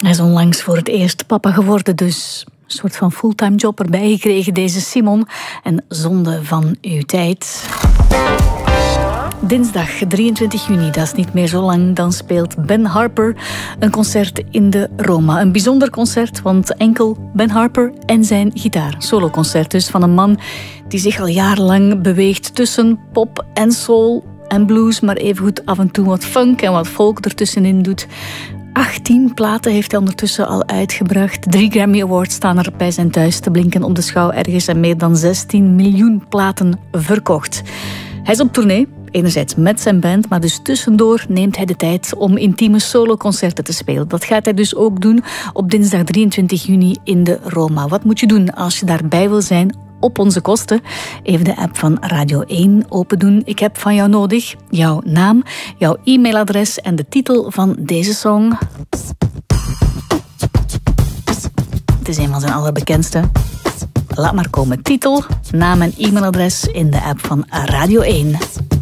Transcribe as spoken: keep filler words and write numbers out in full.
Hij is onlangs voor het eerst papa geworden, dus een soort van fulltime job erbij gekregen, deze Simon. En zonde van uw tijd. Dinsdag drieëntwintig juni, dat is niet meer zo lang, dan speelt Ben Harper een concert in de Roma. Een bijzonder concert, want enkel Ben Harper en zijn gitaar. Soloconcert dus van een man die zich al jarenlang beweegt tussen pop en soul en blues, maar evengoed af en toe wat funk en wat folk ertussenin doet. achttien platen heeft hij ondertussen al uitgebracht. Drie Grammy Awards staan er bij zijn thuis te blinken op de schouw ergens en meer dan zestien miljoen platen verkocht. Hij is op tournee, enerzijds met zijn band, maar dus tussendoor neemt hij de tijd om intieme soloconcerten te spelen. Dat gaat hij dus ook doen op dinsdag drieëntwintig juni in de Roma. Wat moet je doen als je daarbij wil zijn? Op onze kosten. Even de app van Radio één open doen. Ik heb van jou nodig jouw naam, jouw e-mailadres en de titel van deze song. Het is een van zijn allerbekendste. Laat maar komen. Titel, naam en e-mailadres in de app van Radio één.